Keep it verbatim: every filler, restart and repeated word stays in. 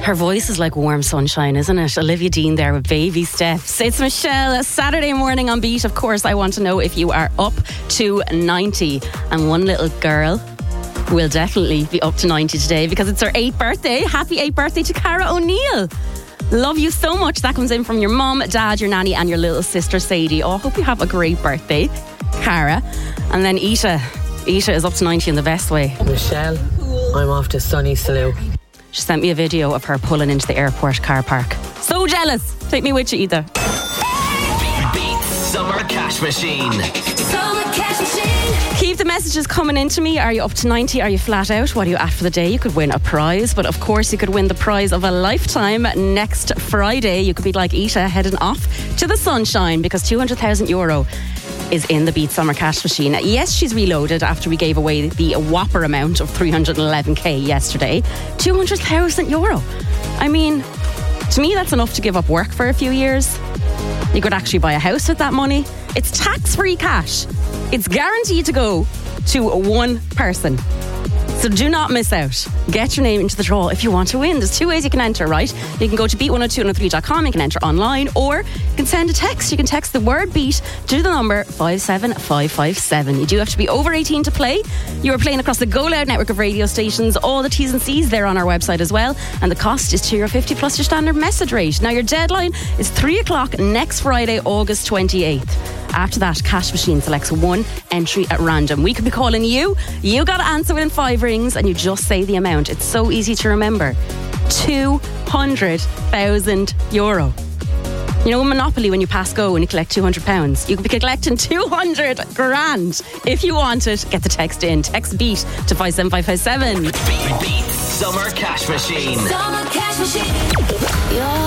Her voice is like warm sunshine, isn't it? Olivia Dean there with Baby Steps. It's Michelle, Saturday morning on Beat. Of course, I want to know if you are up to ninety. And one little girl will definitely be up to ninety today because it's her eighth birthday. Happy eighth birthday to Cara O'Neill. Love you so much. That comes in from your mum, dad, your nanny and your little sister Sadie. Oh, I hope you have a great birthday, Cara. And then Isha. Isha is up to ninety in the best way. Michelle, I'm off to sunny Slough. She sent me a video of her pulling into the airport car park. So jealous. Take me with you either. Beat Summer Cash Machine. Summer Cash Machine. Keep the messages coming into me. Are you up to ninety? Are you flat out? What are you at for the day? You could win a prize, but of course you could win the prize of a lifetime next Friday. You could be like Ita, heading off to the sunshine because two hundred thousand euro is in the Beat Summer Cash Machine. Yes, she's reloaded after we gave away the whopper amount of three hundred eleven k yesterday. two hundred thousand euro. I mean, to me that's enough to give up work for a few years. You could actually buy a house with that money. It's tax-free cash. It's guaranteed to go to one person. So do not miss out. Get your name into the draw if you want to win. There's two ways you can enter, right? You can go to beat one oh two one oh three dot com. You can enter online, or you can send a text. You can text the word beat to the number five seven five five seven. You do have to be over eighteen to play. You are playing across the Go Loud network of radio stations. All the T's and C's there on our website as well. And the cost is two euro fifty plus your standard message rate. Now your deadline is three o'clock next Friday, August twenty-eighth. After that, Cash Machine selects one entry at random. We could be calling you. You got to answer within five rings and you just say the amount. It's so easy to remember. two hundred thousand euro. You know, in Monopoly, when you pass go and you collect two hundred pounds, you could be collecting two hundred grand. If you want it, get the text in. Text BEAT to five seven five five seven. Beat, beat Summer Cash Machine. Summer Cash Machine. You're